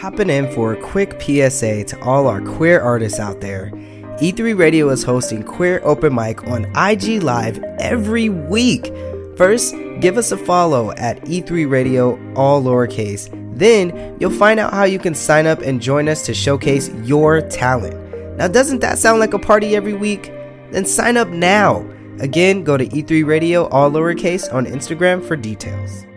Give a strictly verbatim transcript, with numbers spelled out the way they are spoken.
Hopping in for a quick P S A to all our queer artists out there. E three Radio is hosting Queer Open Mic on I G Live every week. First, give us a follow at E three Radio, all lowercase. Then, you'll find out how you can sign up and join us to showcase your talent. Now, doesn't that sound like a party every week? Then sign up now. Again, go to E three Radio, all lowercase, on Instagram for details.